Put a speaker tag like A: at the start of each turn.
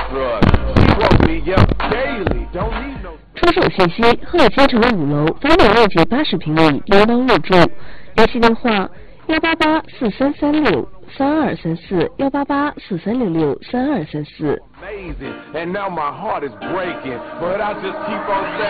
A: 出手信息：鹤尔街城的5楼，房本面积80平米，应当入住。联系电话：18843363234，18843663234。